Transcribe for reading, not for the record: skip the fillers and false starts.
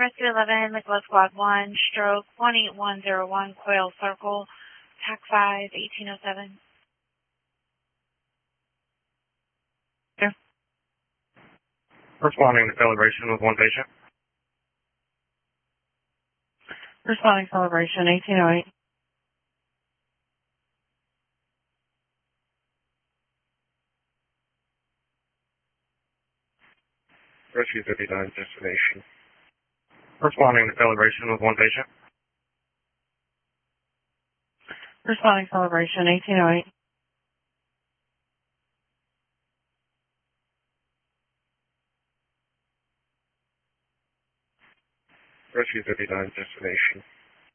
Rescue 11, Nicholas Squad 1, stroke 18101, Coil Circle, TAC 5, 1807. Responding to celebration with one patient. Responding celebration, 1808. Rescue 59, destination. Responding to celebration with one patient. Responding celebration, 1808. Rescue 59, destination.